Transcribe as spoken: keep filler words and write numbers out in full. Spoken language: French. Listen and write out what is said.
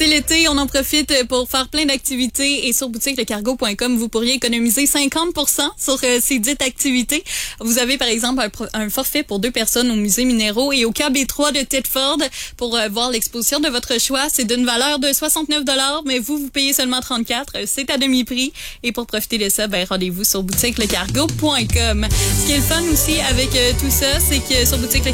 C'est l'été, on en profite pour faire plein d'activités et sur boutique le cargo point com, vous pourriez économiser cinquante pour cent sur euh, ces dites activités. Vous avez par exemple un, pro- un forfait pour deux personnes au musée Minéraux et au K B trois de Thetford pour euh, voir l'exposition de votre choix. C'est d'une valeur de soixante-neuf dollars, mais vous, vous payez seulement trente-quatre. C'est à demi-prix. Et pour profiter de ça, ben rendez-vous sur boutique le cargo point com. Ce qui est le fun aussi avec euh, tout ça, c'est que sur boutique le